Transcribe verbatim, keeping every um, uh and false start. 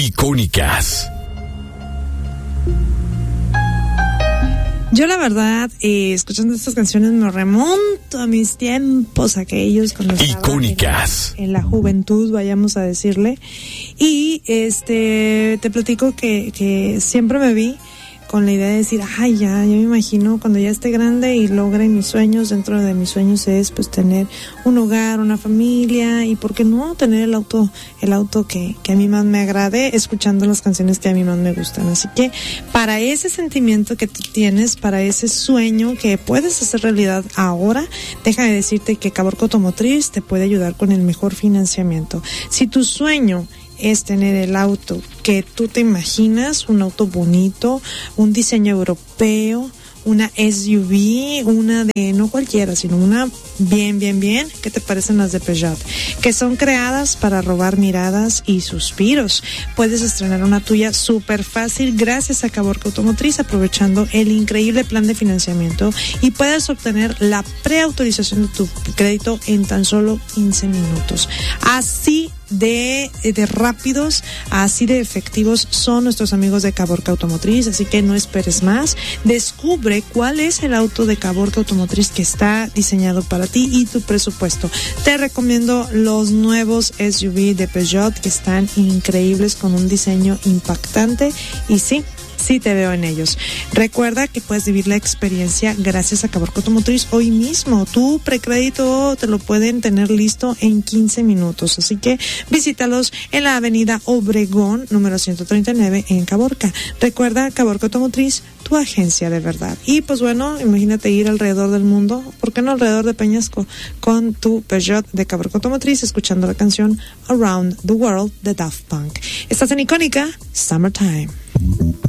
icónicas. Yo la verdad, eh, escuchando estas canciones me remonto a mis tiempos aquellos cuando estaba icónicas en, en la juventud, vayamos a decirle. Y este te platico que, que siempre me vi con la idea de decir, ay, ya, ya me imagino cuando ya esté grande y logre mis sueños. Dentro de mis sueños es pues tener un hogar, una familia, y por qué no tener el auto, el auto que, que a mí más me agrade, escuchando las canciones que a mí más me gustan. Así que para ese sentimiento que tú tienes, para ese sueño que puedes hacer realidad ahora, déjame decirte que Caborca Automotriz te puede ayudar con el mejor financiamiento. Si tu sueño es tener el auto que tú te imaginas, un auto bonito, un diseño europeo, una S U V, una de, no cualquiera, sino una bien, bien, bien, ¿qué te parecen las de Peugeot? Que son creadas para robar miradas y suspiros. Puedes estrenar una tuya súper fácil gracias a Caborca Automotriz, aprovechando el increíble plan de financiamiento, y puedes obtener la preautorización de tu crédito en tan solo quince minutos. Así de, de rápidos, así de efectivos son nuestros amigos de Caborca Automotriz, así que no esperes más. Descubre cuál es el auto de Caborca Automotriz que está diseñado para ti y tu presupuesto. Te recomiendo los nuevos S U V de Peugeot, que están increíbles, con un diseño impactante, y sí, sí te veo en ellos. Recuerda que puedes vivir la experiencia gracias a Caborca Automotriz hoy mismo. Tu precrédito te lo pueden tener listo en quince minutos. Así que visítalos en la avenida Obregón, número ciento treinta y nueve, en Caborca. Recuerda, Caborca Automotriz, tu agencia de verdad. Y pues bueno, imagínate ir alrededor del mundo, ¿por qué no alrededor de Peñasco? Con tu Peugeot de Caborca Automotriz, escuchando la canción Around the World de Daft Punk. Estás en Icónica, Summertime.